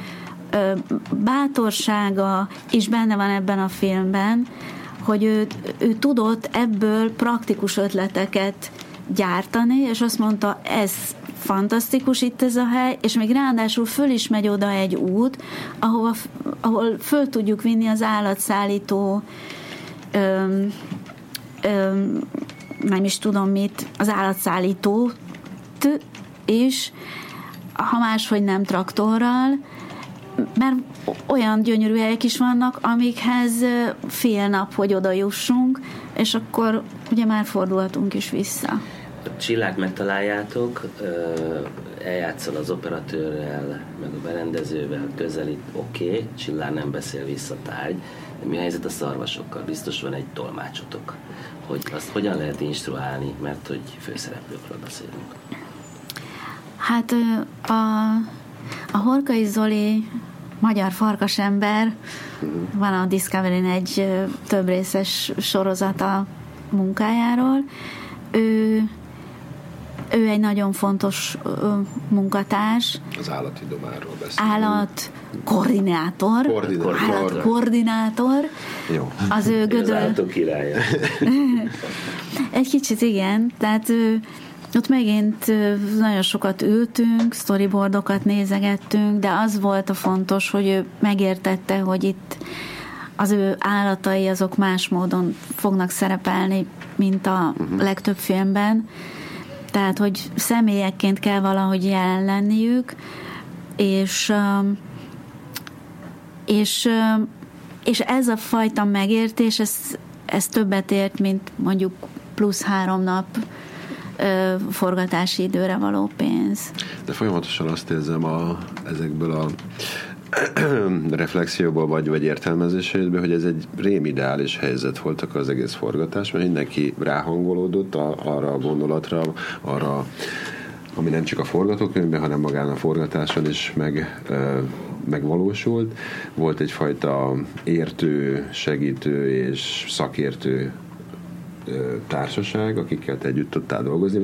bátorsága is benne van ebben a filmben, hogy ő, ő tudott ebből praktikus ötleteket gyártani, és azt mondta, ez fantasztikus itt ez a hely, és még ráadásul föl is megy oda egy út, ahova, ahol föl tudjuk vinni az állatszállító öm, öm, nem is tudom mit, az állatszállítót is, ha máshogy nem traktorral, mert olyan gyönyörű helyek is vannak, amikhez fél nap, hogy oda jussunk, és akkor ugye már fordulhatunk is vissza. A Csillát megtaláljátok, eljátszol az operatőrrel, meg a berendezővel, közelít, oké, okay, Csillár nem beszél visszatárgy, de mi a helyzet a szarvasokkal? Biztos van egy tolmácsotok, hogy azt hogyan lehet instruálni, mert hogy főszereplőkről beszélünk. Hát a, a Horkai Zoli magyar farkasember, van a Discovery-n egy több részes sorozata munkájáról. Ő, ő egy nagyon fontos munkatárs. Az állati domáról beszélünk. Állat koordinátor. Koordinátor. Állat koordinátor. Jó. Az ő gödör... Az állatok királya. Egy kicsit igen, tehát ő, ott megint nagyon sokat ültünk, storyboardokat nézegettünk, de az volt a fontos, hogy ő megértette, hogy itt az ő állatai azok más módon fognak szerepelni, mint a legtöbb filmben. Tehát, hogy személyekként kell valahogy jelen lenniük, és, és, és ez a fajta megértés, ez, ez többet ért, mint mondjuk plusz három nap forgatási időre való pénz. De folyamatosan azt érzem a, ezekből a reflexióból vagy, vagy értelmezéseidből, hogy ez egy rémideális helyzet voltak az egész forgatás, mert mindenki ráhangolódott a, arra a gondolatra, arra, ami nem csak a forgatókönyvben, hanem magán a forgatáson is meg, ö, megvalósult. Volt egyfajta értő, segítő és szakértő ö, társaság, akikkel te együtt tudtál dolgozni.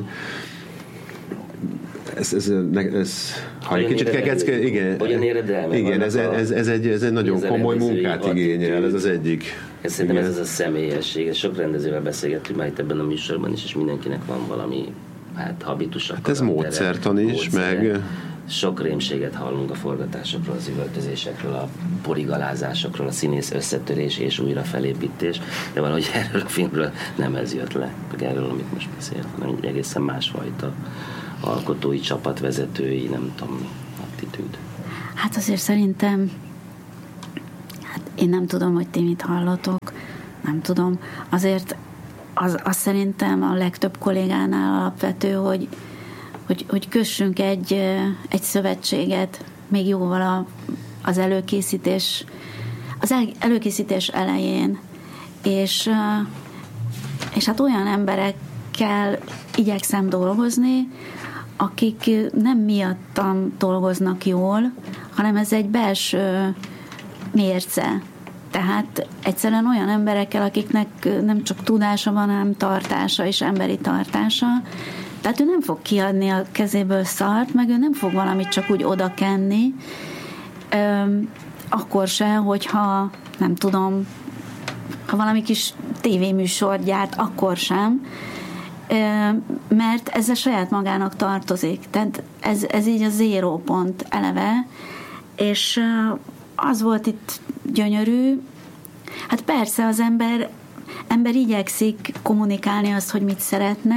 Ez, ez, ez, ha egy kicsit kezd, igen, igen ez, ez, ez, egy, ez egy nagyon komoly munkát igényel, ez az egyik. Ez szerintem ez az a személyesség, ez sok rendezővel beszélgettünk már itt ebben a műsorban is, és mindenkinek van valami hát habitusa. Hát ez módszertan is, módszere. Meg... Sok rémséget hallunk a forgatásokról, az üvöltözésekről, a porigalázásokról, a színész összetörés és újra felépítés, de valahogy erről a filmről nem ez jött le, meg erről, amit most beszélt, hanem egy egészen másfajta alkotói, csapatvezetői, nem tudom, attitűd. Hát azért szerintem, hát én nem tudom, hogy ti mit hallotok, nem tudom. Azért az, az szerintem a legtöbb kollégánál alapvető, hogy, hogy, hogy kössünk egy, egy szövetséget még jóval a, az előkészítés az el, előkészítés elején, és, és hát olyan emberekkel igyekszem dolgozni, akik nem miattam dolgoznak jól, hanem ez egy belső mérce. Tehát egyszerűen olyan emberekkel, akiknek nem csak tudása van, hanem tartása és emberi tartása. Tehát ő nem fog kiadni a kezéből szart, meg ő nem fog valamit csak úgy odakenni, Öm, akkor se, hogyha nem tudom, ha valami kis tévéműsor gyárt, akkor sem, mert ez a saját magának tartozik. Tehát ez, ez így a zéró pont eleve, és az volt itt gyönyörű. Hát persze az ember, ember igyekszik kommunikálni azt, hogy mit szeretne,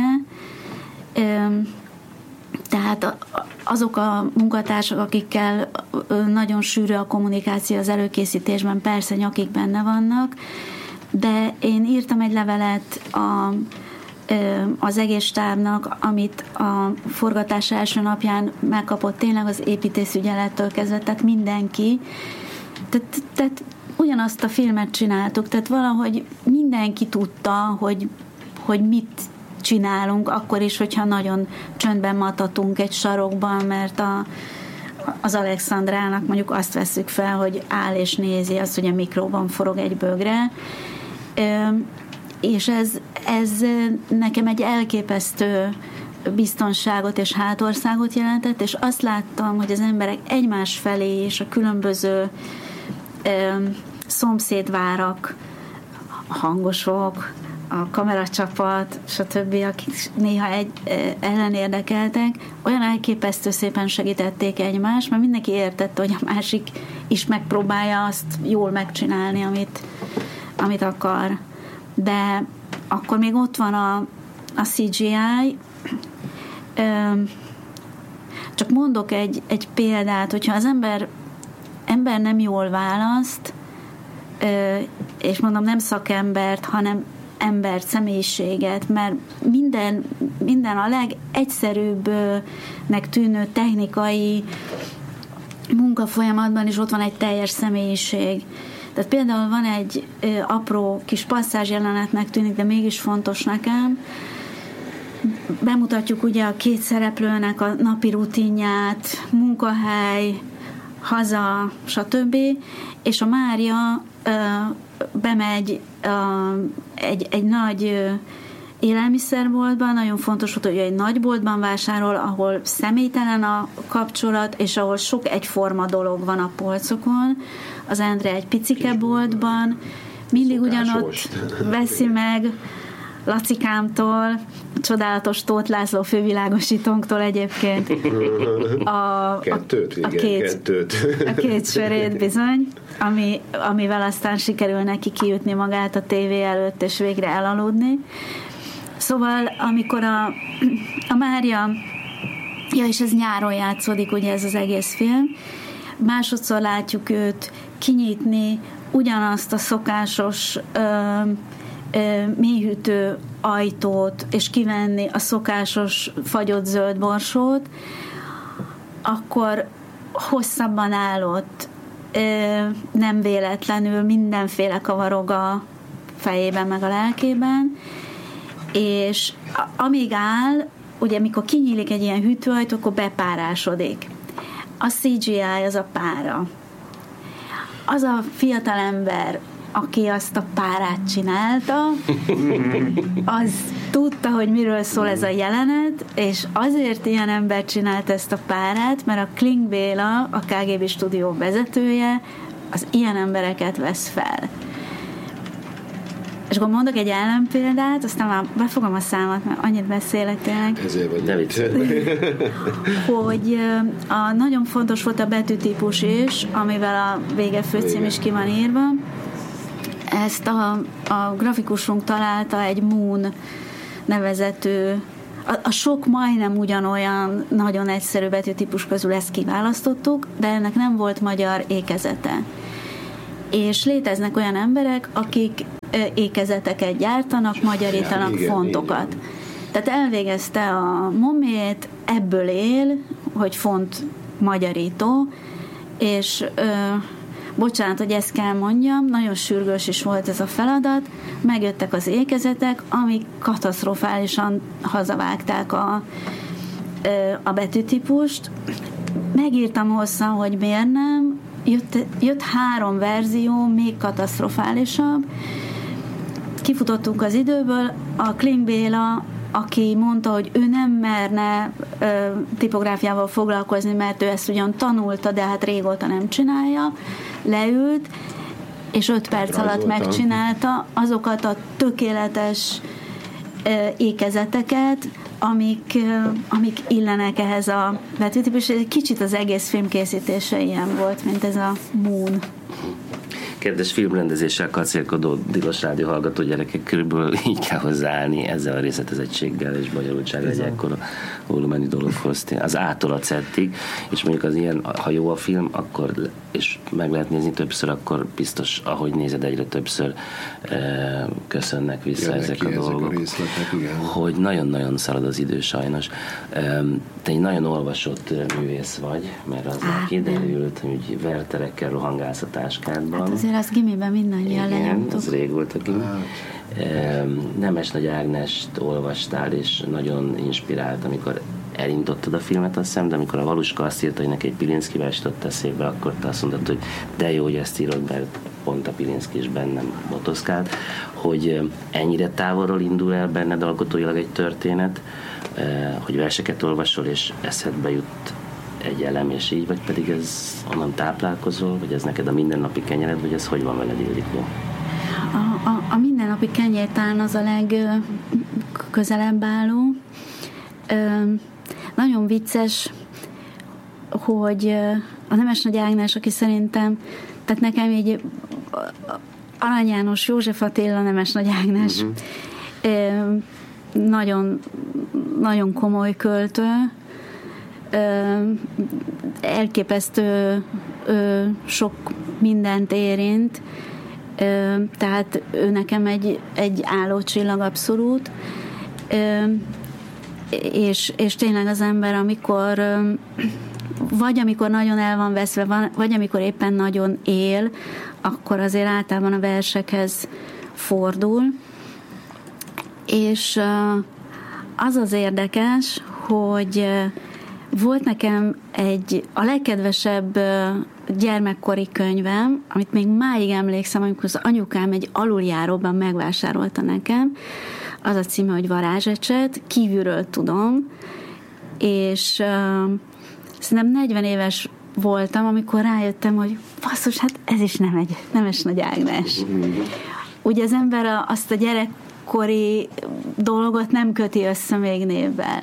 tehát azok a munkatársak, akikkel nagyon sűrű a kommunikáció az előkészítésben, persze nyakig benne vannak, de én írtam egy levelet a az egész stábnak, amit a forgatás első napján megkapott tényleg az építészügyelettől kezdve, tehát mindenki. Tehát, tehát ugyanazt a filmet csináltuk, tehát valahogy mindenki tudta, hogy, hogy mit csinálunk, akkor is, hogyha nagyon csöndben matatunk egy sarokban, mert a, az Alexandrának mondjuk azt vesszük fel, hogy áll és nézi azt, hogy a mikróban forog egy bögre. és ez, ez nekem egy elképesztő biztonságot és hátországot jelentett, és azt láttam, hogy az emberek egymás felé és a különböző ö, szomszédvárak, hangosok, a kameracsapat, stb., akik néha egy, ellenérdekeltek, olyan elképesztő szépen segítették egymást, mert mindenki értette, hogy a másik is megpróbálja azt jól megcsinálni, amit, amit akar. De akkor még ott van a, a cé gé í. Csak mondok egy, egy példát, hogyha az ember, ember nem jól választ, és mondom nem szakembert, hanem embert, személyiséget, mert minden, minden a legegyszerűbbnek tűnő technikai munkafolyamatban is ott van egy teljes személyiség. Tehát például van egy ö, apró kis passzázs jelenetnek tűnik, de mégis fontos nekem. Bemutatjuk ugye a két szereplőnek a napi rutinját, munkahely, haza, stb. És a Mária ö, bemegy ö, egy, egy nagy ö, élelmiszerboltban, nagyon fontos volt, hogy egy nagy boltban vásárol, ahol személytelen a kapcsolat, és ahol sok egyforma dolog van a polcokon. Az Endre egy picike boltban, mindig ugyanott veszi meg Lacikámtól, a csodálatos Tóth László fővilágosítónktól egyébként a, kettőt, a, a, két, kettőt. a két sörét bizony, ami, amivel aztán sikerül neki kijutni magát a tévé előtt, és végre elaludni. Szóval, amikor a, a Mária, ja, és ez nyáron játszódik, ugye ez az egész film, másodszor látjuk őt kinyitni ugyanazt a szokásos ö, ö, mélyhűtő ajtót, és kivenni a szokásos fagyott zöld borsót, akkor hosszabban állott, ö, nem véletlenül mindenféle kavarog a fejében meg a lelkében, és amíg áll, ugye mikor kinyílik egy ilyen hűtőajtó, akkor bepárásodik. A cé gé í az a pára. Az a fiatal ember, aki azt a párát csinálta, az tudta, hogy miről szól ez a jelenet, és azért ilyen ember csinált ezt a párát, mert a Kling Béla, a ká gé bé stúdió vezetője, az ilyen embereket vesz fel. És akkor mondok egy ellenpéldát, aztán már befogom a számat, mert annyit beszélek tényleg. Ezért vagy nem itt. Hogy a, nagyon fontos volt a betűtípus is, amivel a vége főcím is ki van írva. Ezt a, a grafikusunk találta egy Moon nevezetű, a, a sok majdnem ugyanolyan nagyon egyszerű betűtípus közül ezt kiválasztottuk, de ennek nem volt magyar ékezete. És léteznek olyan emberek, akik ékezeteket gyártanak, magyarítanak ja, igen, fontokat. Igen. Tehát elvégezte a momét, ebből él, hogy font magyarító, és ö, bocsánat, hogy ezt kell mondjam, nagyon sürgős is volt ez a feladat, megjöttek az ékezetek, amik katasztrofálisan hazavágták a, ö, a betűtípust. Megírtam hosszan, hogy miért nem, jött, jött három verzió, még katasztrofálisabb. Kifutottunk az időből, a Kling Béla, aki mondta, hogy ő nem merne ö, tipográfiával foglalkozni, mert ő ezt ugyan tanulta, de hát régóta nem csinálja, leült, és öt perc Rajzoltam. alatt megcsinálta azokat a tökéletes ö, ékezeteket, amik, ö, amik illenek ehhez a betűtípusra. Egy kicsit az egész filmkészítése ilyen volt, mint ez a Moon. Kedves filmrendezéssel kacérkodó Tilos Rádió hallgató gyerekek, körülbelül így kell hozzáállni ezzel a részletezettséggel és bonyolultsággal egy ekkora volumenű dologhoz, az A-tól a Z-ig, és mondjuk az ilyen, ha jó a film, akkor, és meg lehet nézni többször, akkor biztos, ahogy nézed, egyre többször eh, köszönnek vissza Jönnek ezek a dolgok. A részletek, igen. Hogy nagyon-nagyon szalad az idő sajnos. Te egy nagyon olvasott művész vagy, mert az Á, kiderült, hogy verterekkel rohangálsz a táskádban. Hát azért azt gimiben mindannyian lenyomtuk. Igen, az rég volt a gimi. Nemes Nagy Ágnest olvastál, és nagyon inspirált, amikor elindítottad a filmet, azt hiszem, de amikor a Valuska azt írta, hogy neki egy Pilinszki verset ott eszébe, akkor te azt mondtad, hogy de jó, hogy ezt írod, mert pont a Pilinszky is bennem motoszkált, hogy ennyire távolról indul el benned alkotóilag egy történet, hogy verseket olvasol, és eszedbe jut egy elem, és így, vagy pedig ez onnan táplálkozol, vagy ez neked a mindennapi kenyered, vagy ez hogy van veled, Ildikó? A, a, a mindennapi kenyér talán az a legközelebb álló. Ö, nagyon vicces, hogy a Nemes Nagy Ágnes, aki szerintem, tehát nekem így Arany János, József Attila, Nemes Nagy Ágnes, uh-huh. ö, nagyon, nagyon komoly költő, ö, elképesztő ö, sok mindent érint, ö, tehát ő nekem egy, egy állócsillag abszolút, ö, és, és tényleg az ember, amikor ö, vagy amikor nagyon el van veszve, vagy amikor éppen nagyon él, akkor azért általában a versekhez fordul. És az az érdekes, hogy volt nekem egy, a legkedvesebb gyermekkori könyvem, amit még máig emlékszem, amikor az anyukám egy aluljáróban megvásárolta nekem, az a címe, hogy Varázsecset, kívülről tudom, és szerintem negyven éves voltam, amikor rájöttem, hogy basszus, hát ez is nem egy Nemes Nagy Ágnes. Ugye az ember a, azt a gyerekkori dolgot nem köti össze még névvel.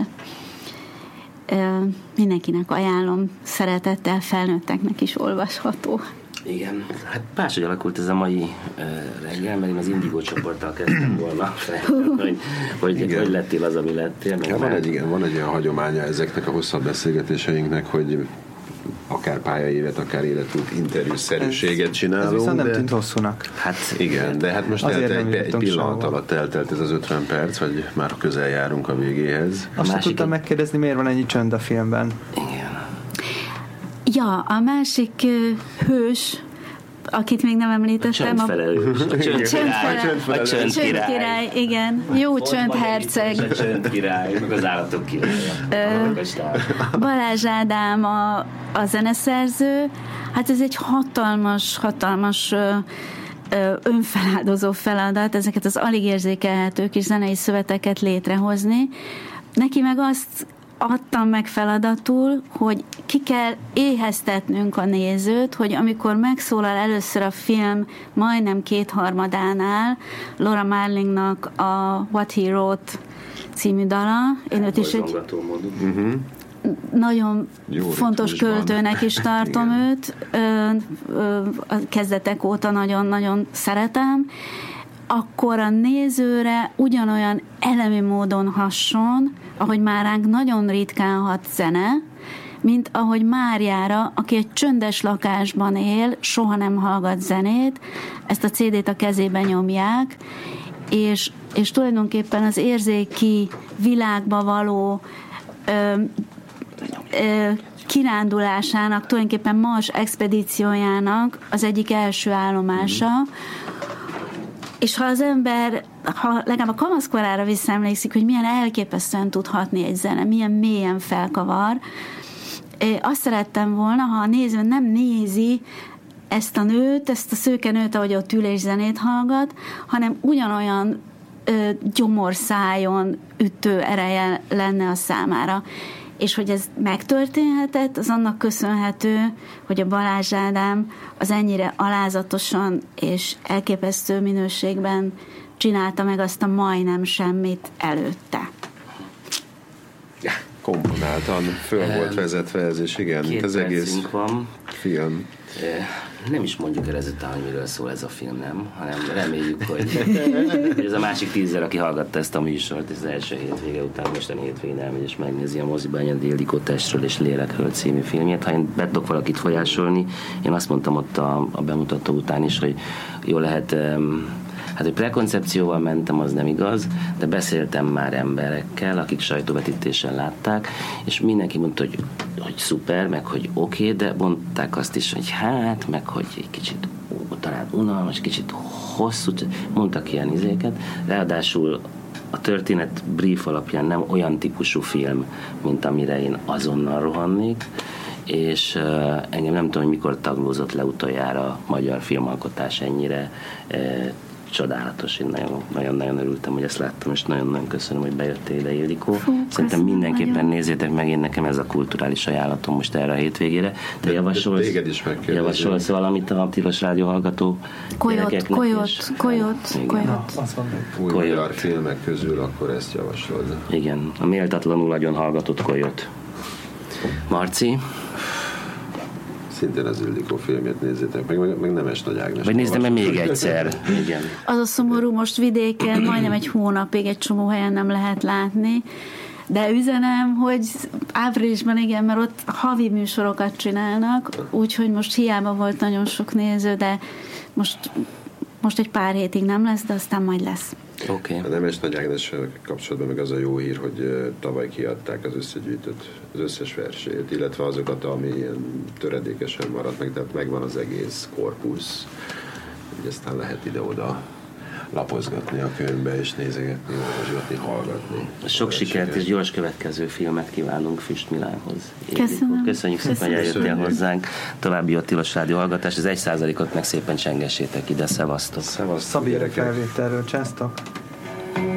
Mindenkinek ajánlom, szeretettel, felnőtteknek is olvasható. Igen, hát máshogy alakult ez a mai uh, reggel, mert én az Indigo csoporttal kezdtem volna fel, hogy, hogy, hogy lettél az, ami lettél. Ja, van, egy, igen, van egy olyan hagyománya ezeknek a hosszabb beszélgetéseinknek, hogy akár pályaévet, akár életút interjúszerűséget csinálunk. Ez viszont nem de... tűnt hosszúnak. Hát igen, de hát most telt egy, egy pillanat sehova. alatt eltelt ez az ötven perc, vagy már közel járunk a végéhez. Azt sem tudtam egy... megkérdezni, miért van ennyi csönd a filmben. Igen. Ja, a másik uh, hős, akit még nem említettem. A csöndfelelős. A csöndkirály. A csöndkirály, igen. Jó csöndherceg. A csöndkirály, meg az állatok királya. Balázs Ádám a, a zeneszerző. Hát ez egy hatalmas, hatalmas ö, ö, önfeláldozó feladat, ezeket az alig érzékelhető kis zenei szöveteket létrehozni. Neki meg azt adtam meg feladatul, hogy ki kell éheztetnünk a nézőt, hogy amikor megszólal először a film majdnem kétharmadánál Laura Marlingnak a What He Wrote című dala, én őt is egy uh-huh. nagyon jó fontos költőnek is tartom őt, ö, ö, a kezdetek óta nagyon-nagyon szeretem, akkor a nézőre ugyanolyan elemi módon hasson, ahogy már ránk nagyon ritkán hat zene, mint ahogy Máriára, aki egy csöndes lakásban él, soha nem hallgat zenét, ezt a cé dét a kezébe nyomják, és, és tulajdonképpen az érzéki világba való ö, ö, kirándulásának, tulajdonképpen Mars expedíciójának az egyik első állomása, és ha az ember, ha legalább a kamaszkorára visszaemlékszik, hogy milyen elképesztően tud hatni egy zene, milyen mélyen felkavar, azt szerettem volna, ha a néző nem nézi ezt a nőt, ezt a szőke nőt, ahogy ott ül és zenét hallgat, hanem ugyanolyan ö, gyomorszájon ütő ereje lenne a számára. És hogy ez megtörténhetett, az annak köszönhető, hogy a Balázs Ádám az ennyire alázatosan és elképesztő minőségben csinálta meg azt a majdnem semmit előtte. Ja, komponáltan föl volt vezetve ez, és igen, Két az egész van. film. Nem is mondjuk el ezután, hogy miről szól ez a film, nem? Hanem reméljük, hogy, hogy ez a másik tízzer, aki hallgatta ezt a műsort, ez az első hétvége után, mostani hétvégén elmegy és megnézi a moziban Ányadi Ildikó Testről és Lélekről című filmjét. Ha én be tudok valakit folyásolni, én azt mondtam ott a, a bemutató után is, hogy jó lehet, hát hogy prekoncepcióval mentem, az nem igaz, de beszéltem már emberekkel, akik sajtóvetítésen látták, és mindenki mondta, hogy, hogy szuper, meg hogy oké, okay, de mondták azt is, hogy hát, meg hogy egy kicsit ó, talán unalmas, kicsit hosszú, mondtak ilyen izéket, ráadásul a történet brief alapján nem olyan típusú film, mint amire én azonnal rohannék, és uh, engem nem tudom, hogy mikor taglózott le utoljára magyar filmalkotás ennyire uh, csodálatos. Én nagyon-nagyon örültem, hogy ezt láttam, és nagyon-nagyon köszönöm, hogy bejöttél ide, Ildikó. Fú, szerintem mindenképpen nagyon. Nézzétek meg, én nekem ez a kulturális ajánlatom most erre a hétvégére. Te de, javasolsz, de is javasolsz valamit a Tilos Rádió hallgató Kolyot, kolyot, kolyot, kolyot. Új magyar filmek közül akkor ezt javasolod. Igen, a méltatlanul nagyon hallgatott Kolyot. Marci? Szintén az Ildikó filmjét nézzétek meg, meg, meg Nemes Nagy Ágnes. Vagy nézd meg még egyszer. Igen. Az a szomorú, most vidéken majdnem egy hónapig egy csomó helyen nem lehet látni, de üzenem, hogy áprilisban igen, mert ott havi műsorokat csinálnak, úgyhogy most hiába volt nagyon sok néző, de most, most egy pár hétig nem lesz, de aztán majd lesz. Okay. A Nemes Nagy Ágnessel kapcsolatban meg az a jó hír, hogy tavaly kiadták az összegyűjtött, az összes versét, illetve azokat, ami ilyen töredékesen maradt meg, tehát megvan az egész korpusz, hogy aztán lehet ide-oda lapozgatni a könyvbe, és nézegetni, olvasgatni, hallgatni. Sok sikert és gyors következő filmet kívánunk Füst Milánhoz. Köszönöm. Köszönjük szépen, hogy eljöttél hozzánk. További jó Tilos Rádió hallgatás. Az egy százalékot meg szépen csengessétek ide. Szevasztok. Szabi felvételről csáztok.